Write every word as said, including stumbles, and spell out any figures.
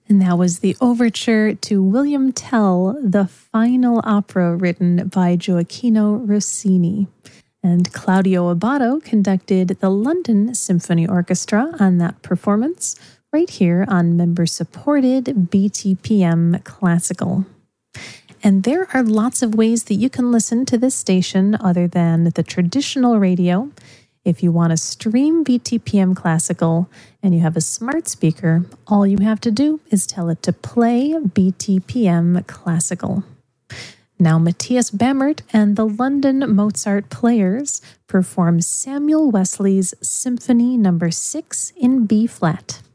And that was the overture to William Tell, the final opera written by Gioacchino Rossini. And Claudio Abbado conducted the London Symphony Orchestra on that performance, right here on member-supported B T P M Classical. And there are lots of ways that you can listen to this station other than the traditional radio. If you want to stream B T P M Classical and you have a smart speaker, all you have to do is tell it to play B T P M Classical. Now Matthias Bammert and the London Mozart Players perform Samuel Wesley's Symphony Number six in B-flat.